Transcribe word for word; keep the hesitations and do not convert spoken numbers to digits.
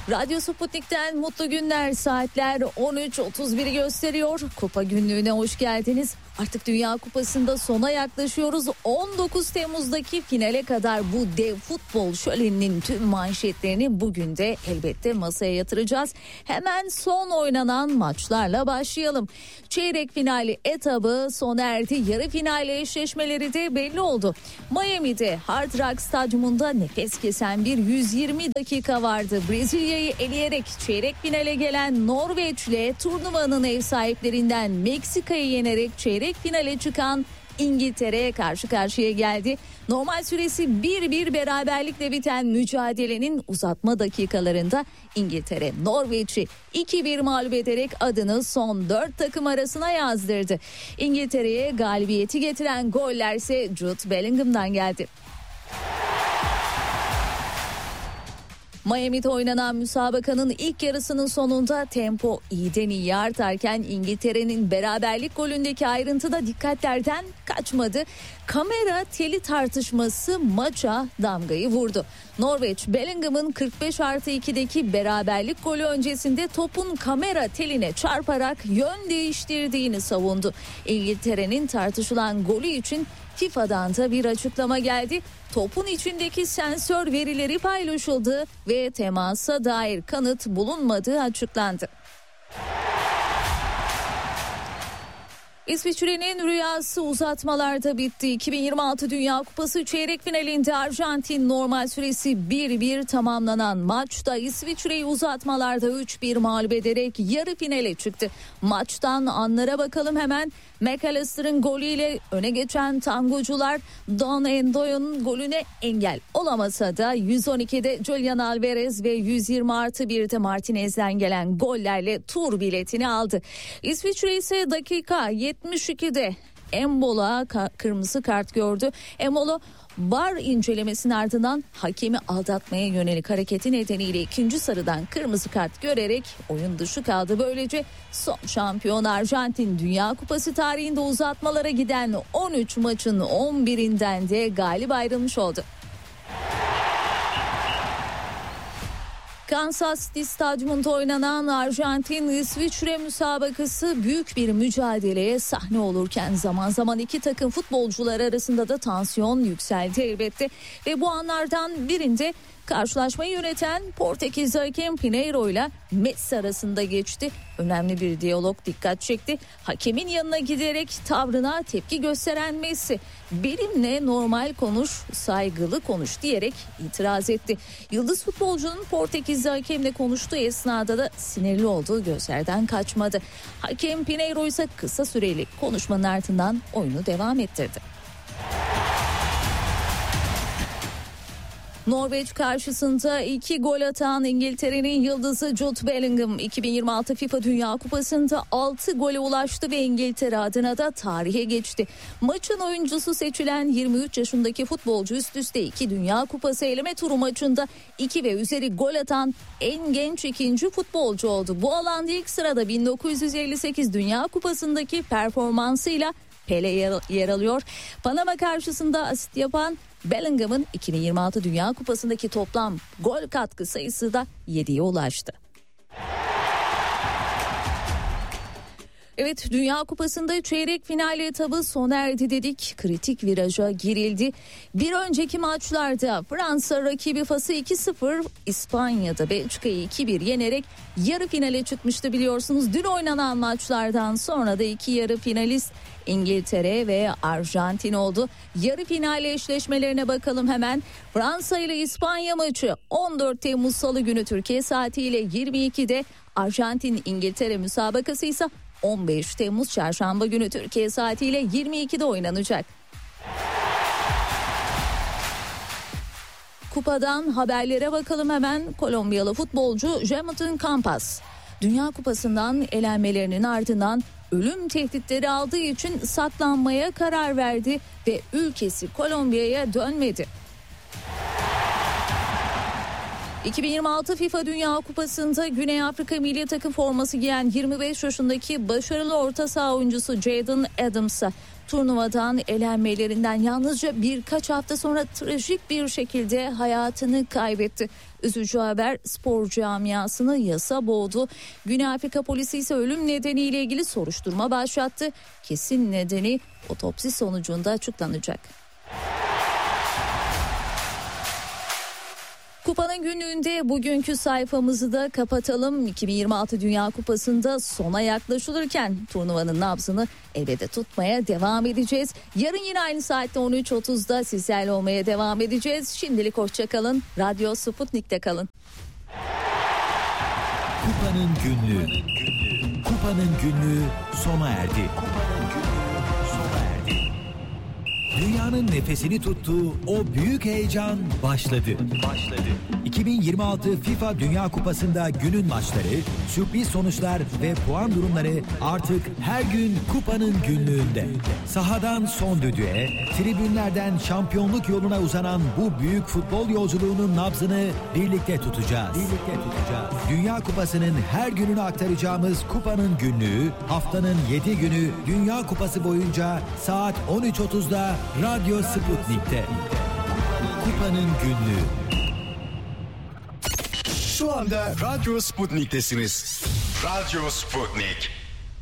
Radyo Sputnik'ten mutlu günler, saatler on üç otuz biri gösteriyor. Kupa günlüğüne hoş geldiniz. Artık Dünya Kupası'nda sona yaklaşıyoruz. on dokuz Temmuz'daki finale kadar bu dev futbol şöleninin tüm manşetlerini bugün de elbette masaya yatıracağız. Hemen son oynanan maçlarla başlayalım. Çeyrek finali etabı sona erdi. Yarı final eşleşmeleri de belli oldu. Miami'de Hard Rock Stadyumunda nefes kesen bir yüz yirmi dakika vardı. Brezilya'yı eleyerek çeyrek finale gelen Norveç'le turnuvanın ev sahiplerinden Meksika'yı yenerek çeyrek finale çıkan İngiltere karşı karşıya geldi. Normal süresi bir bir beraberlikle biten mücadelenin uzatma dakikalarında İngiltere Norveç'i iki bir mağlup ederek adını son dört takım arasına yazdırdı. İngiltere'ye galibiyeti getiren goller ise Jude Bellingham'dan geldi. Miami'de oynanan müsabakanın ilk yarısının sonunda tempo iyiden iyiye artarken İngiltere'nin beraberlik golündeki ayrıntıda dikkatlerden kaçmadı. Kamera teli tartışması maça damgayı vurdu. Norveç, Bellingham'ın kırk beş artı ikideki beraberlik golü öncesinde topun kamera teline çarparak yön değiştirdiğini savundu. İngiltere'nin tartışılan golü için FIFA'dan da bir açıklama geldi. Topun içindeki sensör verileri paylaşıldı ve temasa dair kanıt bulunmadığı açıklandı. İsviçre'nin rüyası uzatmalarda bitti. iki bin yirmi altı Dünya Kupası çeyrek finalinde Arjantin normal süresi bir bir tamamlanan maçta İsviçre'yi uzatmalarda üç bir mağlup ederek yarı finale çıktı. Maçtan anlara bakalım hemen. McAllister'ın golüyle öne geçen tangocular Don Endoy'un golüne engel olamasa da yüz on ikide Julian Alvarez ve yüz yirmi artı birde Martinez'den gelen gollerle tur biletini aldı. İsviçre ise dakika yetmiş ikide Embola kırmızı kart gördü. Embola V A R incelemesinin ardından hakemi aldatmaya yönelik hareketi nedeniyle ikinci sarıdan kırmızı kart görerek oyun dışı kaldı. Böylece son şampiyon Arjantin Dünya Kupası tarihinde uzatmalara giden on üç maçın on birinden de galip ayrılmış oldu. Kansas City Stadyumunda oynanan Arjantin-İsviçre müsabakası büyük bir mücadeleye sahne olurken zaman zaman iki takım futbolcular arasında da tansiyon yükseldi elbette. Ve bu anlardan birinde karşılaşmayı yöneten Portekizli hakem Pinheiro ile Messi arasında geçti. Önemli bir diyalog dikkat çekti. Hakemin yanına giderek tavrına tepki gösteren Messi, benimle normal konuş, saygılı konuş diyerek itiraz etti. Yıldız futbolcunun Portekizli hakemle konuştuğu esnada da sinirli olduğu gözlerden kaçmadı. Hakem Pinheiro ise kısa süreli konuşmanın ardından oyunu devam ettirdi. Norveç karşısında iki gol atan İngiltere'nin yıldızı Jude Bellingham iki bin yirmi altı FIFA Dünya Kupası'nda altı gole ulaştı ve İngiltere adına da tarihe geçti. Maçın oyuncusu seçilen yirmi üç yaşındaki futbolcu üst üste iki Dünya Kupası eleme turu maçında iki ve üzeri gol atan en genç ikinci futbolcu oldu. Bu alanda ilk sırada bin dokuz yüz elli sekiz Dünya Kupası'ndaki performansıyla Pele yer alıyor. Panama karşısında asist yapan Bellingham'ın iki bin yirmi altı Dünya Kupası'ndaki toplam gol katkı sayısı da yediye ulaştı. Evet, Dünya Kupası'nda çeyrek final etabı sona erdi dedik. Kritik viraja girildi. Bir önceki maçlarda Fransa rakibi Fas'ı iki sıfır, İspanya'da Belçika'yı iki bir yenerek yarı finale çıkmıştı biliyorsunuz. Dün oynanan maçlardan sonra da iki yarı finalist İngiltere ve Arjantin oldu. Yarı final eşleşmelerine bakalım hemen. Fransa ile İspanya maçı on dört Temmuz Salı günü Türkiye saatiyle yirmi ikide, Arjantin İngiltere müsabakası ise on beş Temmuz Çarşamba günü Türkiye saatiyle yirmi ikide oynanacak. Kupadan haberlere bakalım hemen. Kolombiyalı futbolcu Jamison Campas, Dünya Kupası'ndan elenmelerinin ardından ölüm tehditleri aldığı için saklanmaya karar verdi ve ülkesi Kolombiya'ya dönmedi. iki bin yirmi altı FIFA Dünya Kupası'nda Güney Afrika milli takım forması giyen yirmi beş yaşındaki başarılı orta saha oyuncusu Jadon Adams'a turnuvadan elenmelerinden yalnızca birkaç hafta sonra trajik bir şekilde hayatını kaybetti. Üzücü haber spor camiasını yasa boğdu. Güney Afrika polisi ise ölüm nedeniyle ilgili soruşturma başlattı. Kesin nedeni otopsi sonucunda açıklanacak. Kupanın günlüğünde bugünkü sayfamızı da kapatalım. iki bin yirmi altı Dünya Kupası'nda sona yaklaşılırken turnuvanın nabzını elde tutmaya devam edeceğiz. Yarın yine aynı saatte on üç otuzda sizlerle olmaya devam edeceğiz. Şimdilik hoşça kalın. Radyo Sputnik'te kalın. Kupanın günlüğü. Kupanın günlüğü sona erdi. Dünyanın nefesini tuttuğu o büyük heyecan başladı. Başladı. iki bin yirmi altı FIFA Dünya Kupası'nda günün maçları, sürpriz sonuçlar ve puan durumları artık her gün Kupanın günlüğünde. Sahadan son düdüğe, tribünlerden şampiyonluk yoluna uzanan bu büyük futbol yolculuğunun nabzını birlikte tutacağız. Birlikte tutacağız. Dünya Kupası'nın her gününü aktaracağımız Kupanın günlüğü, haftanın yedi günü Dünya Kupası boyunca saat on üç otuzda Radyo Sputnik'te. Kupanın günlüğü. Şu anda Radyo Sputnik'tesiniz. Radyo Sputnik.